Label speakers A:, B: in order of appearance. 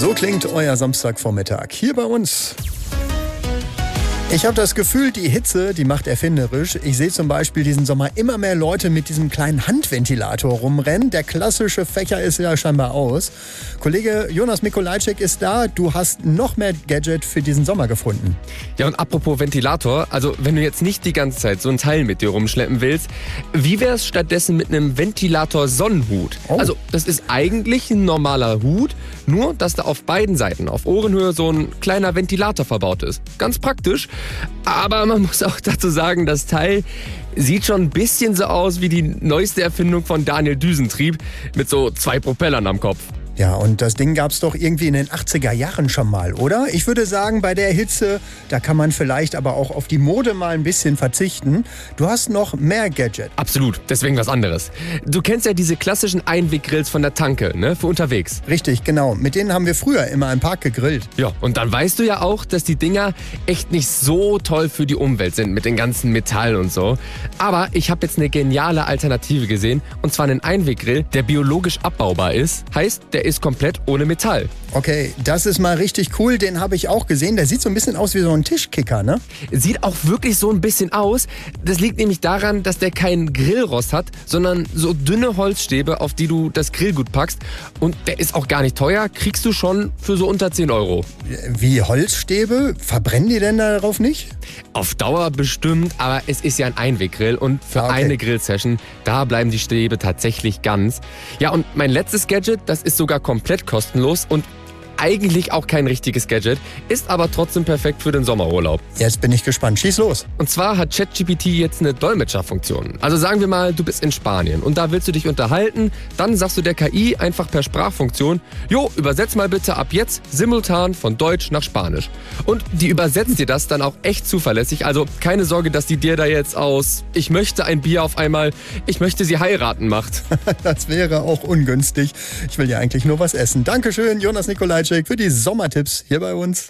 A: So klingt euer Samstagvormittag hier bei uns. Ich habe das Gefühl, die Hitze, die macht erfinderisch. Ich sehe zum Beispiel diesen Sommer immer mehr Leute mit diesem kleinen Handventilator rumrennen. Der klassische Fächer ist ja scheinbar aus. Kollege Jonas Mikolajczyk ist da. Du hast noch mehr Gadget für diesen Sommer gefunden.
B: Ja, und apropos Ventilator, also wenn du jetzt nicht die ganze Zeit so ein Teil mit dir rumschleppen willst, wie wär's stattdessen mit einem Ventilator-Sonnenhut?
A: Oh.
B: Also das ist eigentlich ein normaler Hut, nur dass da auf beiden Seiten, auf Ohrenhöhe, so ein kleiner Ventilator verbaut ist. Ganz praktisch. Aber man muss auch dazu sagen, das Teil sieht schon ein bisschen so aus wie die neueste Erfindung von Daniel Düsentrieb mit so 2 Propellern am Kopf.
A: Ja, und das Ding gab's doch irgendwie in den 80er Jahren schon mal, oder? Ich würde sagen, bei der Hitze, da kann man vielleicht aber auch auf die Mode mal ein bisschen verzichten. Du hast noch mehr Gadget.
B: Absolut, deswegen was anderes. Du kennst ja diese klassischen Einweggrills von der Tanke, ne, für unterwegs.
A: Richtig, genau. Mit denen haben wir früher immer im Park gegrillt.
B: Ja, und dann weißt du ja auch, dass die Dinger echt nicht so toll für die Umwelt sind mit den ganzen Metall und so. Aber ich habe jetzt eine geniale Alternative gesehen, und zwar einen Einweggrill, der biologisch abbaubar ist. Heißt, der ist komplett ohne Metall.
A: Okay, das ist mal richtig cool. Den habe ich auch gesehen. Der sieht so ein bisschen aus wie so ein Tischkicker, ne?
B: Sieht auch wirklich so ein bisschen aus. Das liegt nämlich daran, dass der keinen Grillrost hat, sondern so dünne Holzstäbe, auf die du das Grillgut packst. Und der ist auch gar nicht teuer. Kriegst du schon für so unter 10 Euro.
A: Wie Holzstäbe? Verbrennen die denn darauf nicht?
B: Auf Dauer bestimmt, aber es ist ja ein Einweggrill und für eine Grillsession, da bleiben die Stäbe tatsächlich ganz. Ja, und mein letztes Gadget, das ist sogar komplett kostenlos und eigentlich auch kein richtiges Gadget, ist aber trotzdem perfekt für den Sommerurlaub.
A: Jetzt bin ich gespannt. Schieß los.
B: Und zwar hat ChatGPT jetzt eine Dolmetscherfunktion. Also sagen wir mal, du bist in Spanien und da willst du dich unterhalten, dann sagst du der KI einfach per Sprachfunktion, jo, übersetz mal bitte ab jetzt simultan von Deutsch nach Spanisch. Und die übersetzt dir das dann auch echt zuverlässig, also keine Sorge, dass die dir da jetzt aus ich möchte ein Bier auf einmal, ich möchte sie heiraten macht.
A: Das wäre auch ungünstig. Ich will ja eigentlich nur was essen. Dankeschön, Jonas Mikolajczyk, für die Sommertipps hier bei uns.